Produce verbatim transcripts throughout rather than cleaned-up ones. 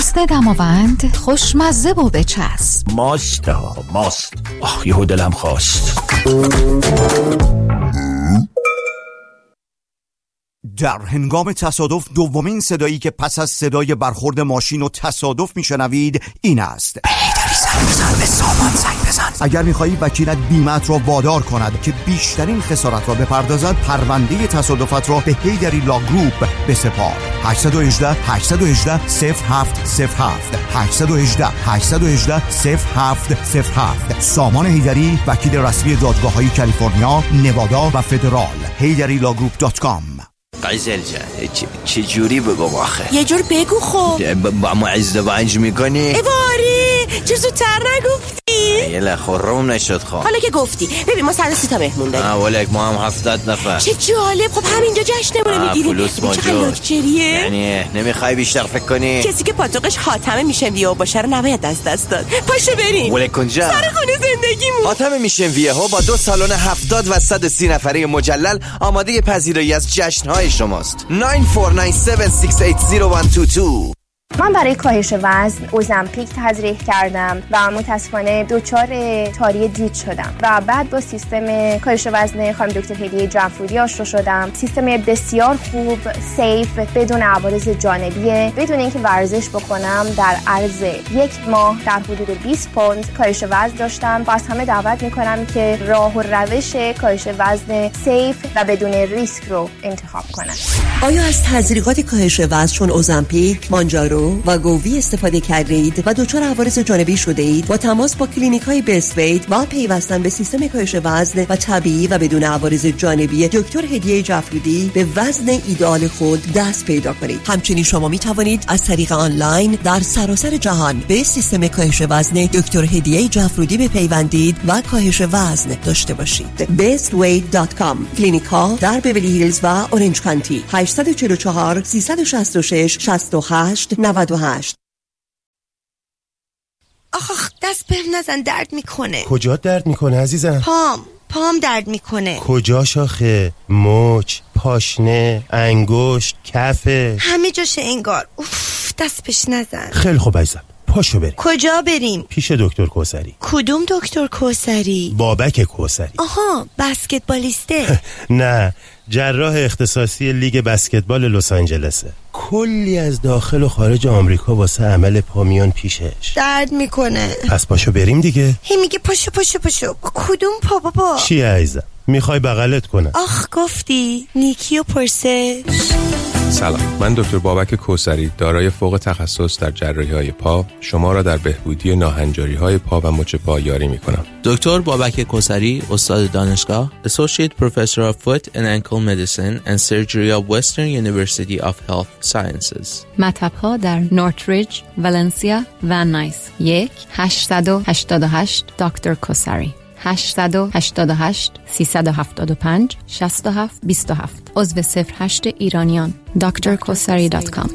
ماست دماوند خوشمزه و بچسب. ماست ها ماست. آخ یهو دلم خواست. در هنگام تصادف دومین صدایی که پس از صدای برخورد ماشین و تصادف میشنوید این است: هیدری زنگ بزن، به سامان زنگ بزن. اگر میخواهی وکیلت بیمت را وادار کند که بیشترین خسارت را بپردازد، پرونده تصادفات را به هیدری لا گروپ بسپار. هشت یک هشت هشت یک هشت صفر هفت صفر هفت هشت یک هشت هشت یک هشت صفر هفت صفر هفت. سامان هیدری، وکیل رسمی دادگاه‌های کالیفرنیا، نوادا و فدرال. هیدری لا گروپ دات کام. قیزل جان چه جوری بگم آخه؟ یه جور بگو خب. با ما ازدواج میکنی؟ ایواری چه زودتر نگفتی؟ یه لخورم نشد خواه. حالا که گفتی ببین ما صد سی تا مهمون داریم. آه ولک ما هم هفتاد نفر. چه جالب. خب همینجا جشنمونه میگیریم. فلوس موجود. یعنی نمیخوای بیشتر فکر کنی؟ کسی که پاتوقش حاتمه میشن ویهو باشه رو نباید از دست داد. پاشو بریم ولک کنجا سر خونه زندگیمون. حاتمه میشن ویهو با دو سالن هفتاد و صد و سی نفره مجلل آماده پذیرایی از جشنهای شماست. نه چهار نه هفت شش هشت صفر یک دو دو. من برای کاهش وزن اوزمپیک تزریق کردم و متاسفانه دچار تاری دید شدم و بعد با سیستم کاهش وزن خانم دکتر هدیه جعفرودی آشنا شدم. سیستم بسیار خوب، سیف، بدون عوارض جانبیه، بدون اینکه ورزش بکنم. در عرض یک ماه در حدود بیست پوند کاهش وزن داشتم و از همه دعوت میکنم که راه و روش کاهش وزن سیف و بدون ریسک رو انتخاب کنن. آیا از تزریقات کاهش وزن چون اوزمپیک، مانجارو و گووی استفاده کردید و دچار عوارض جانبی شده اید؟ با تماس با کلینیک های بیست ویت و پیوستن به سیستم کاهش وزن و طبیعی و بدون عوارض جانبی دکتر هدیه جعفرودی به وزن ایدئال خود دست پیدا کنید. همچنین شما می توانید از طریق آنلاین در سراسر جهان به سیستم کاهش وزن دکتر هدیه جعفرودی بپیوندید و کاهش وزن داشته باشید. بیست ویت دات کام. کلینیک ها در بیولی هیلز و اورنج کانتی. هشت چهار چهار سه شش شش شش هشت نه هشت. آخ دست بهم نزن، درد میکنه. کجا درد میکنه عزیزم؟ پام پام درد میکنه. کجا شاخه؟ مچ، پاشنه، انگشت، کفه، همه جاشه انگار. اوف دست بهش نزن. خیلی خوب عزیزم، پاشو بریم. کجا بریم؟ پیش دکتر کوثری. کدوم دکتر کوثری؟ بابک کوثری. آها بسکتبالیسته. نه، جراح اختصاصی لیگ بسکتبال لس آنجلسه. کلی از داخل و خارج آمریکا واسه عمل پامیان پیشش. درد میکنه. پس پاشو بریم دیگه. هی میگه پاشو پاشو پاشو. کدوم پا بابا؟ چی عزیزم؟ میخوای بغلت کنم؟ آخ گفتی نیکی و پرسش. سلام، من دکتر بابک کوثری دارای فوق تخصص در جراحی‌های پا شما را در بهبودی ناهنجاری‌های پا و مچ پا یاری می‌کنم. دکتر بابک کوثری، استاد دانشگاه، Associate Professor of Foot and Ankle Medicine and Surgery of Western University of Health Sciences. مطب‌ها در نورتریج، ولنسیا و نایس. یک هشت هشت هشت دکتر کوثری. هشت هشت هشت سه هفت پنج شش هفت دو هفت. عضو صفر هشت ایرانیان. دکتر کوثری دات کام.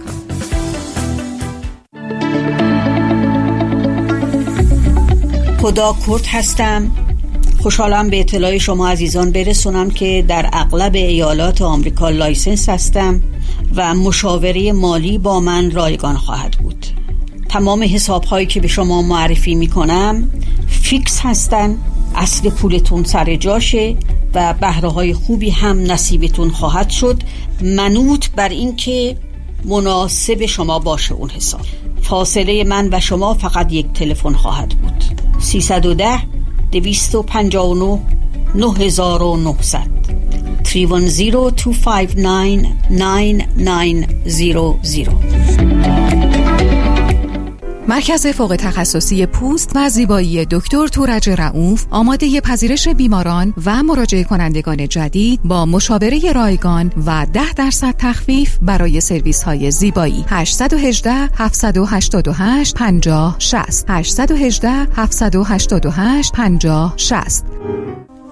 خدا کرد هستم. خوشحالم به اطلاع شما عزیزان برسونم که در اغلب ایالات آمریکا لایسنس هستم و مشاوره مالی با من رایگان خواهد بود. تمام حساب هایی که به شما معرفی می کنم فیکس هستن، اصل پولتون سر جاشه و بهره های خوبی هم نصیبتون خواهد شد، منوط بر این که مناسب شما باشه اون حساب. فاصله من و شما فقط یک تلفن خواهد بود. سیصد و ده دویست و پنجاه و نه نه هزار و نهصد سه یک صفر دو پنج نه نه نه صفر صفر. مرکز فوق تخصصی پوست و زیبایی دکتر تورج رؤوف آماده پذیرش بیماران و مراجعه کنندگان جدید با مشاوره رایگان و ده درصد تخفیف برای سرویس های زیبایی. هشت یک هشت هفت هشت هشت پنجاه شصت هشت یک هشت هفت هشت هشت پنجاه شصت.